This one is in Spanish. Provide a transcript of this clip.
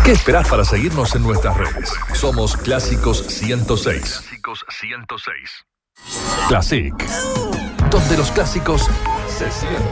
¿Qué esperás para seguirnos en nuestras redes? Somos Clásicos 106. Clásicos 106. Classic. Donde los clásicos se sienten.